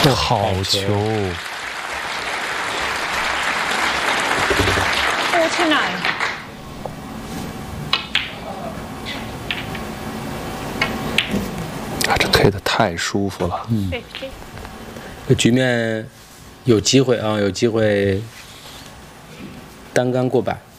好球！ 我天哪！ 啊，这推的太舒服了。 这局面有机会啊，有机会单杆过板。